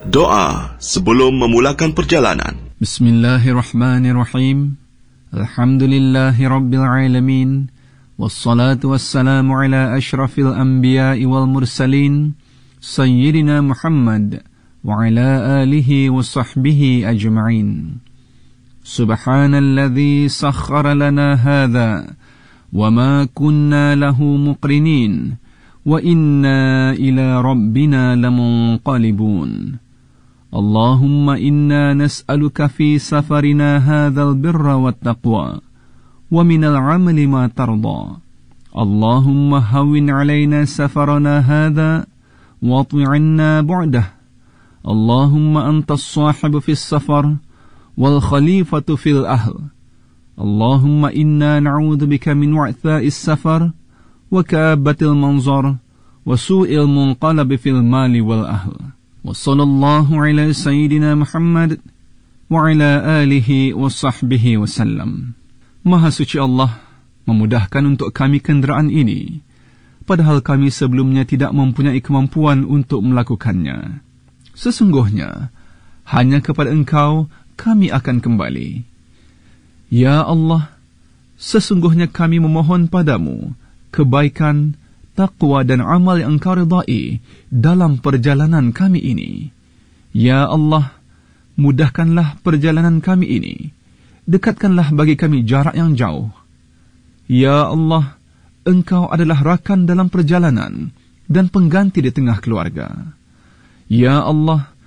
Doa sebelum memulakan perjalanan. Bismillahirrahmanirrahim. Alhamdulillahi Rabbil Alamin. Wassalatu wassalamu ala ashrafil anbiya'i wal mursalin, Sayyidina Muhammad wa ala alihi wa sahbihi ajma'in. Subhanalladzi sakhkhara lana hadha wa ma kunna lahu muqrinin wa inna ila rabbina lamunqalibun. Allahumma inna nas'aluka fi safarina hadzal birra wattaqwa wa minal 'amali ma tarda. Allahumma hawwin 'alaina safarana hadza wa at'inna bu'dah. Allahumma antas sahibu fis safar wal khalifatu fil ahl. Allahumma inna na'udzubika min wa'tha'is safar wa ka'abatil manzar wa su'il munqalab fil mali wal ahl. Wa sallallahu ala sayyidina Muhammad wa ala alihi wa sahbihi wa sallam. Maha suci Allah memudahkan untuk kami kenderaan ini, padahal kami sebelumnya tidak mempunyai kemampuan untuk melakukannya. Sesungguhnya hanya kepada Engkau kami akan kembali. Ya Allah, sesungguhnya kami memohon padamu kebaikan, taqwa dan amal yang Engkau ridai dalam perjalanan kami ini. Ya Allah, mudahkanlah perjalanan kami ini. Dekatkanlah bagi kami jarak yang jauh. Ya Allah, Engkau adalah rakan dalam perjalanan dan pengganti di tengah keluarga. Ya Allah,